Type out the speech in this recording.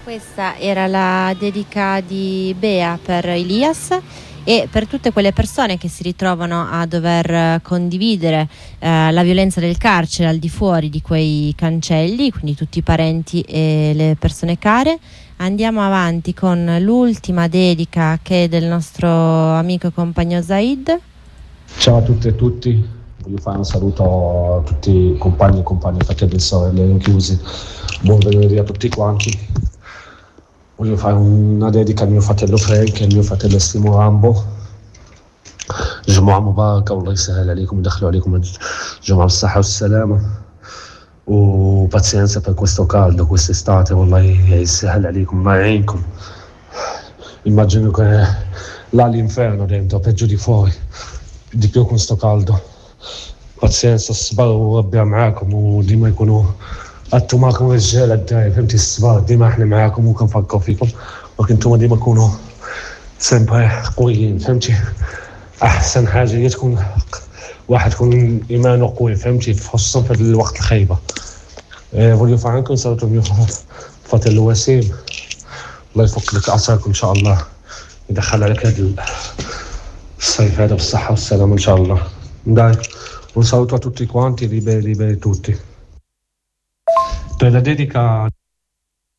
Questa era la dedica di Bea per Elias e per tutte quelle persone che si ritrovano a dover condividere la violenza del carcere al di fuori di quei cancelli, quindi tutti i parenti e le persone care. Andiamo avanti con l'ultima dedica, che è del nostro amico e compagno Zaid. Ciao a tutte e tutti, voglio fare un saluto a tutti i compagni e compagni, fratelli e sorelle rinchiusi. Buon venerdì a tutti quanti. Voglio fare una dedica al mio fratello Frank e al mio fratello Estimo Rambo. جمعة مباركة والله يسهل عليكم يدخلوا عليكم جمعة بالصحة والسلامة وباتسينسا per questo caldo, quest'estate, والله يسهل عليكم الله يعينكم. Immagino che là l'inferno dentro, peggio di fuori, di più con sto caldo. Pazienza, الصبر وربي معاكم وديما يكونوا انتم معكم رجال الداعي، فهمتي؟ الصبر ديما احنا معاكم وكنفكروا فيكم، ولكن انتم ديما كونوا سامبري قويين، فهمتي؟ احسن حاجه هي تكون واحد يكون ايمانه قوي، فهمتي؟ خصوصا في الوقت الخيبه. voglio fare anche un saluto al mio fratello وسيم، الله يفك لك عصاك ان شاء الله، يدخل عليك هذا الصيف هذا بالصحه والسلامه ان شاء الله. Dai, un saluto a tutti quanti, liberi tutti. Per la dedica